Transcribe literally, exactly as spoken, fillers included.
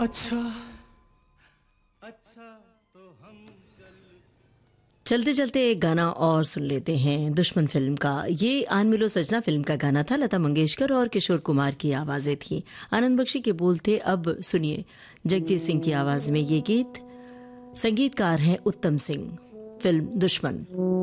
अच्छा अच्छा तो हम चलते चलते एक गाना और सुन लेते हैं दुश्मन फिल्म का। ये आन मिलो सजना फिल्म का गाना था। लता मंगेशकर और किशोर कुमार की आवाजें थी, आनंद बख्शी के बोल थे। अब सुनिए जगजीत सिंह की आवाज में ये गीत। संगीतकार हैं उत्तम सिंह। फिल्म दुश्मन।